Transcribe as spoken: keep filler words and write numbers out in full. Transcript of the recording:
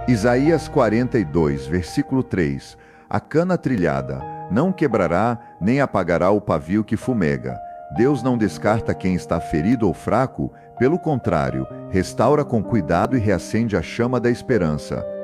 Isaías quarenta e dois, versículo três. A cana trilhada não quebrará, nem apagará o pavio que fumega. Deus não descarta quem está ferido ou fraco, pelo contrário, restaura com cuidado e reacende a chama da esperança.